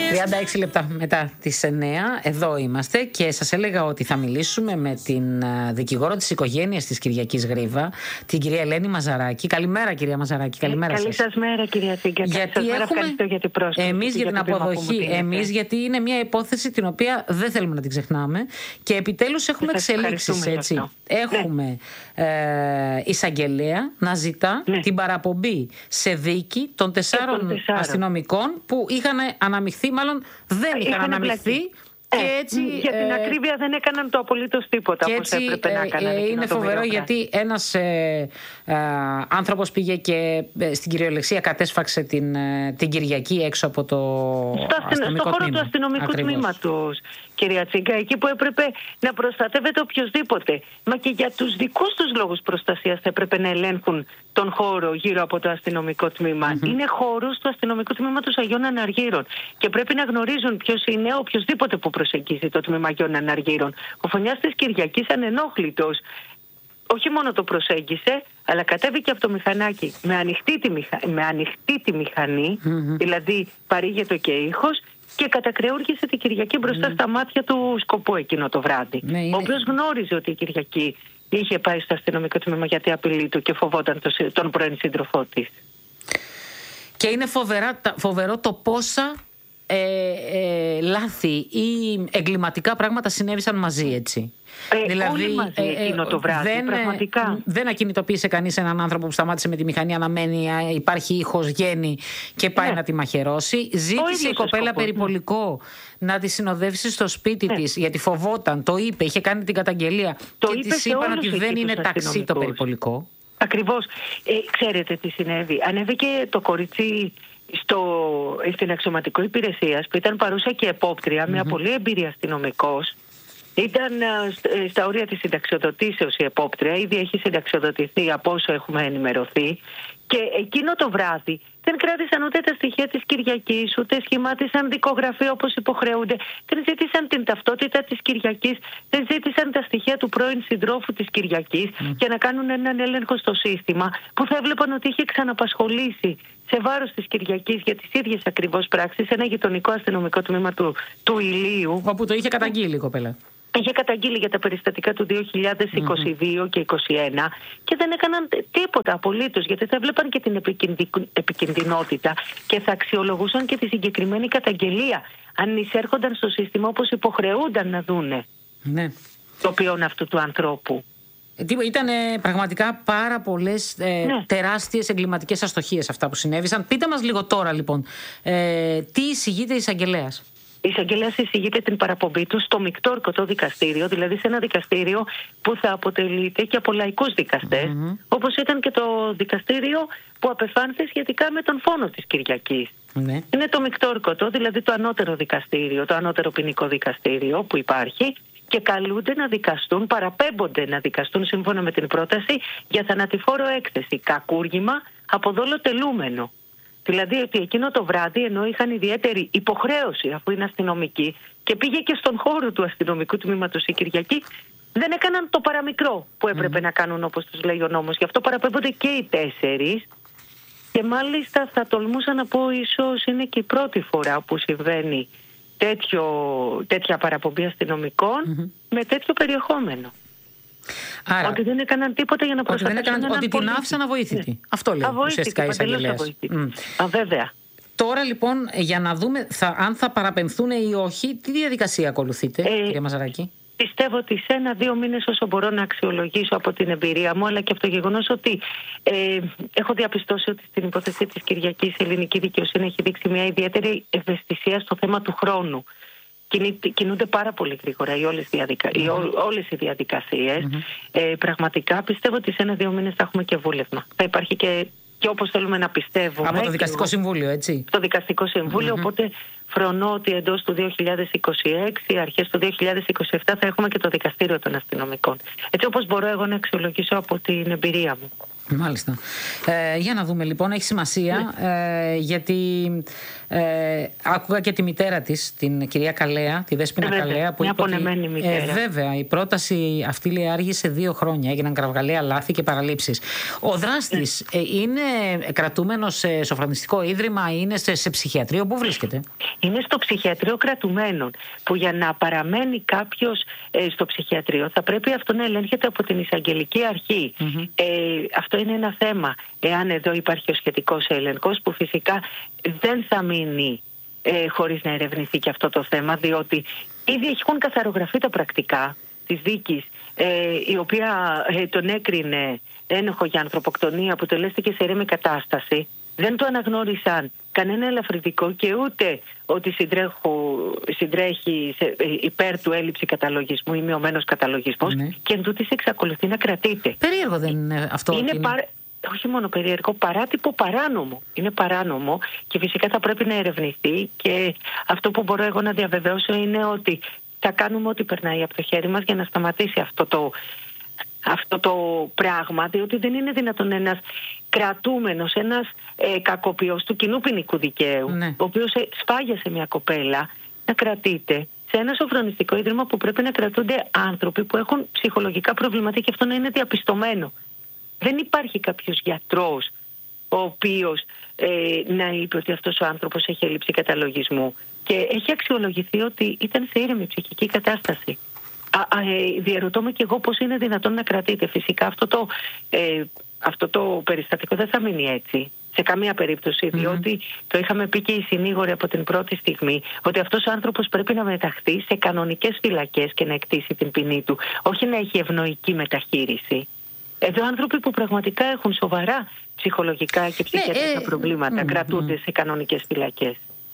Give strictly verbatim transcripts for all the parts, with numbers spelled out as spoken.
τριάντα έξι λεπτά μετά τις εννιά, εδώ είμαστε και σας έλεγα ότι θα μιλήσουμε με την δικηγόρο της οικογένειας της Κυριακής Γρίβα, την κυρία Ελένη Μαζαράκη. Καλημέρα, κυρία Μαζαράκη. Καλημέρα. Καλή σας μέρα, κυρία Τσίγκα. Γιατί έχουμε... ευχαριστώ για την πρόσκληση. Εμείς για, για την αποδοχή, εμείς γιατί είναι μια υπόθεση την οποία δεν θέλουμε να την ξεχνάμε και επιτέλους έχουμε εξελίξεις, έτσι. Έχουμε ναι. ε, εισαγγελέα να ζητά ναι. την παραπομπή σε δίκη των τεσσάρων, των τεσσάρων αστυνομικών που είχαν αναμειχθεί, μάλλον δεν είχαν αναμειχθεί. Και έτσι, για την ε, ακρίβεια δεν έκαναν το απολύτως τίποτα όπως έπρεπε να έκαναν. Ε, είναι φοβερό γιατί ένας ε, ε, άνθρωπος πήγε και ε, στην κυριολεξία κατέσφαξε την, ε, την Κυριακή έξω από το στο, αστυνομικό στο χώρο τμήμα. Του αστυνομικού τμήματος, κυρία Τσίγκα, εκεί που έπρεπε να προστατεύεται οποιοδήποτε. Μα και για τους δικούς τους λόγους προστασίας θα έπρεπε να ελέγχουν τον χώρο γύρω από το αστυνομικό τμήμα. Mm-hmm. Είναι χώρος του αστυνομικού τμήματος Αγιών Αναργύρων και πρέπει να γνωρίζουν ποιος είναι οποιοδήποτε που προσεγγίζει το τμήμα Αγιών Αναργύρων. Ο φωνιάς της Κυριακής ανενόχλητος όχι μόνο το προσέγγισε, αλλά κατέβηκε από το μηχανάκι με ανοιχτή τη, μηχα... με ανοιχτή τη μηχανή, mm-hmm. δηλαδή παρήγεται και ήχος, και κατακρεούργησε την Κυριακή μπροστά mm. στα μάτια του σκοπού εκείνο το βράδυ. Ναι, είναι... Ο οποίος γνώριζε ότι η Κυριακή είχε πάει στο αστυνομικό τμήμα γιατί απειλεί του και φοβόταν το, τον πρώην σύντροφό της. Και είναι φοβερά, φοβερό το πόσα ε, ε, λάθη ή εγκληματικά πράγματα συνέβησαν μαζί, έτσι. Ε, δηλαδή, όλοι μαζί ε, εκείνο το βράδυ, δεν, πραγματικά. Δεν ακινητοποίησε κανείς έναν άνθρωπο που σταμάτησε με τη μηχανή, αναμένει, υπάρχει ήχος, γέννη και πάει ναι. να τη μαχαιρώσει. Ζήτησε η κοπέλα περιπολικό ναι. να τη συνοδεύσει στο σπίτι ναι. της, γιατί φοβόταν, το είπε, είχε κάνει την καταγγελία το και της είπαν ότι δεν είναι ταξί το περιπολικό. Ακριβώς. Ε, ξέρετε τι συνέβη. Ανέβηκε το κορίτσι στο, στην αξιωματικό υπηρεσίας που ήταν παρούσα και επόπτρια, mm-hmm. μια πολύ εμπειρία αστυνομικός. Ήταν στα όρια της συνταξιοδοτήσεως η επόπτρια, ήδη έχει συνταξιοδοτηθεί από όσο έχουμε ενημερωθεί, και εκείνο το βράδυ δεν κράτησαν ούτε τα στοιχεία της Κυριακής, ούτε σχημάτισαν δικογραφία όπως υποχρεούνται, δεν ζήτησαν την ταυτότητα της Κυριακής, δεν ζήτησαν τα στοιχεία του πρώην συντρόφου της Κυριακής mm. για να κάνουν έναν έλεγχο στο σύστημα που θα έβλεπαν ότι είχε ξαναπασχολήσει σε βάρος της Κυριακής για τις ίδιες ακριβώς πράξεις ένα γειτονικό αστυνομικό τμήμα του, του Ηλίου. Όπου το είχε καταγγείλει η κοπέλα. Είχε καταγγείλει για τα περιστατικά του δύο χιλιάδες είκοσι δύο mm-hmm. και είκοσι ένα και δεν έκαναν τίποτα απολύτως, γιατί θα βλέπαν και την επικινδυνότητα και θα αξιολογούσαν και τη συγκεκριμένη καταγγελία αν εισέρχονταν στο σύστημα όπως υποχρεούνταν να δούνε ναι. το ποιόν αυτού του ανθρώπου. Ήταν πραγματικά πάρα πολλές ε, ναι. τεράστιες εγκληματικές αστοχίες αυτά που συνέβησαν. Πείτε μας λίγο τώρα λοιπόν, ε, τι εισηγείται η εισαγγελέας. Η εισαγγελέας εισηγείται την παραπομπή του στο μεικτό ορκωτό δικαστήριο, δηλαδή σε ένα δικαστήριο που θα αποτελείται και από λαϊκούς δικαστές, mm-hmm. όπως ήταν και το δικαστήριο που απεφάνθη σχετικά με τον φόνο της Κυριακής. Mm-hmm. Είναι το μεικτό ορκωτό, δηλαδή το ανώτερο δικαστήριο, το ανώτερο ποινικό δικαστήριο που υπάρχει, και καλούνται να δικαστούν, παραπέμπονται να δικαστούν σύμφωνα με την πρόταση για θανατηφόρο έκθεση, κακούργημα από δόλο τελούμενο. Δηλαδή ότι εκείνο το βράδυ, ενώ είχαν ιδιαίτερη υποχρέωση αφού είναι αστυνομικοί και πήγε και στον χώρο του αστυνομικού τμήματος η Κυριακή, δεν έκαναν το παραμικρό που έπρεπε mm. να κάνουν όπως τους λέει ο νόμος. Γι' αυτό παραπέμπονται και οι τέσσερις και μάλιστα θα τολμούσα να πω ίσως είναι και η πρώτη φορά που συμβαίνει τέτοιο, τέτοια παραπομπή αστυνομικών mm-hmm. με τέτοιο περιεχόμενο. Άρα, ότι δεν έκαναν τίποτα για να προστατεύσουν έναν πολίτη. Ότι την άφησαν αβοήθητη. Ναι. Αυτό λέει ουσιαστικά η εισαγγελέας. Mm. Αβέβαια. Τώρα λοιπόν για να δούμε θα, αν θα παραπεμφθούν ή όχι, τι διαδικασία ακολουθείτε, ε, κυρία Μαζαράκη? Πιστεύω ότι σε ένα-δύο μήνες όσο μπορώ να αξιολογήσω από την εμπειρία μου, αλλά και από το γεγονός ότι ε, έχω διαπιστώσει ότι στην υπόθεση της Κυριακής η ελληνική δικαιοσύνη έχει δείξει μια ιδιαίτερη ευαισθησία στο θέμα του χρόνου. Κινούνται πάρα πολύ γρήγορα οι όλες, διαδικα... mm-hmm. οι ό, όλες οι διαδικασίες. Mm-hmm. Ε, πραγματικά πιστεύω ότι σε ένα-δύο μήνες θα έχουμε και βούλευμα. Θα υπάρχει και, και όπως θέλουμε να πιστεύουμε. Από το Δικαστικό και... Συμβούλιο, έτσι. Το Δικαστικό Συμβούλιο, mm-hmm. οπότε φρονώ ότι εντός του δύο χιλιάδες είκοσι έξι, αρχές του δύο χιλιάδες είκοσι επτά θα έχουμε και το Δικαστήριο των Αστυνομικών. Έτσι όπως μπορώ εγώ να αξιολογήσω από την εμπειρία μου. Μάλιστα. Ε, για να δούμε λοιπόν, έχει σημασία, ναι. ε, γιατί ε, άκουγα και τη μητέρα της, την κυρία Καλέα, τη Δέσποινα ε, Καλέα, που μια είπε ότι, μητέρα. Ε, βέβαια, η πρόταση αυτή, λέει, άργησε δύο χρόνια, έγιναν κραυγαλαία λάθη και παραλήψεις. Ο δράστης ε, είναι κρατούμενος σε σοφρονιστικό ίδρυμα, είναι σε, σε ψυχιατρίο, πού βρίσκεται? Είναι στο ψυχιατρίο κρατουμένων, που για να παραμένει κάποιος ε, στο ψυχιατρίο θα πρέπει αυτό να ελέγχεται από την εισαγγελική αρχή. Mm-hmm. Ε, αυτό είναι ένα θέμα, εάν εδώ υπάρχει ο σχετικός έλεγχος, που φυσικά δεν θα μείνει ε, χωρίς να ερευνηθεί και αυτό το θέμα, διότι ήδη έχουν καθαρογραφεί τα πρακτικά της δίκης, ε, η οποία ε, τον έκρινε ένοχο για ανθρωποκτονία που τελέστηκε σε ήρεμη κατάσταση. Δεν το αναγνώρισαν κανένα ελαφρυντικό και ούτε ότι συντρέχει σε, υπέρ του έλλειψη καταλογισμού ή μειωμένος καταλογισμός, ναι. Και εντούτοις εξακολουθεί να κρατείται. Περίεργο δεν είναι αυτό? Είναι, είναι... Παρα... όχι μόνο περίεργο, παράτυπο, παράνομο. Είναι παράνομο και φυσικά θα πρέπει να ερευνηθεί, και αυτό που μπορώ εγώ να διαβεβαιώσω είναι ότι θα κάνουμε ό,τι περνάει από το χέρι μας για να σταματήσει αυτό το, αυτό το πράγμα, διότι δεν είναι δυνατόν ένας κρατούμενος, ένας ε, κακοποιός του κοινού ποινικού δικαίου, ναι. Ο οποίος ε, σφάγιασε μια κοπέλα, να κρατείται σε ένα σοφρονιστικό ίδρυμα που πρέπει να κρατούνται άνθρωποι που έχουν ψυχολογικά προβλήματα, και αυτό να είναι διαπιστωμένο. Δεν υπάρχει κάποιος γιατρός ο οποίος ε, να είπε ότι αυτός ο άνθρωπος έχει έλλειψη καταλογισμού, και έχει αξιολογηθεί ότι ήταν σε ήρεμη ψυχική κατάσταση. Α, ε, διαρωτώ με και εγώ πώς είναι δυνατόν να κρατείται. Φυσικά αυτό το, ε, αυτό το περιστατικό δεν θα μείνει έτσι σε καμία περίπτωση, mm-hmm. διότι το είχαμε πει και οι συνήγοροι από την πρώτη στιγμή, ότι αυτός ο άνθρωπος πρέπει να μεταχθεί σε κανονικές φυλακές και να εκτίσει την ποινή του, όχι να έχει ευνοϊκή μεταχείριση. Εδώ άνθρωποι που πραγματικά έχουν σοβαρά ψυχολογικά και ψυχιατρικά ε, προβλήματα ε, κρατούνται ε, σε κανονικές φυλακές.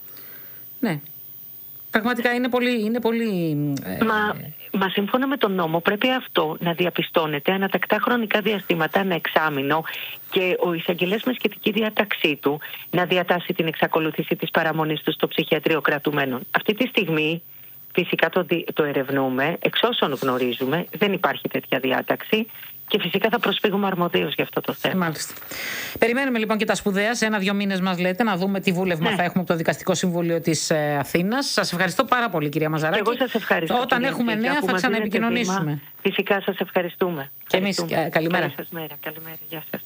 Ναι. Πραγματικά είναι πολύ... Είναι πολύ ε... Μα, μα σύμφωνα με τον νόμο πρέπει αυτό να διαπιστώνεται ανατακτά χρονικά διαστήματα, ένα εξάμηνο, και ο εισαγγελέας με σχετική διάταξή του να διατάσει την εξακολούθηση της παραμονής του στο ψυχιατρίο κρατουμένων. Αυτή τη στιγμή φυσικά το, το ερευνούμε, εξ όσων γνωρίζουμε δεν υπάρχει τέτοια διάταξη, και φυσικά θα προσφύγουμε αρμοδίως για αυτό το θέμα. Μάλιστα. Περιμένουμε λοιπόν και τα σπουδαία. Σε ένα-δύο μήνες μας λέτε, να δούμε τι βούλευμα ναι. θα έχουμε από το Δικαστικό Συμβούλιο της ε, Αθήνας. Σας ευχαριστώ πάρα πολύ, κυρία Μαζαράκη. Εγώ σας ευχαριστώ. Όταν κυρία, έχουμε νέα θα ξαναεπικοινωνήσουμε. Φυσικά σας ευχαριστούμε. Και εμείς. Καλημέρα. Καλή σας μέρα. Καλημέρα. Γεια σας.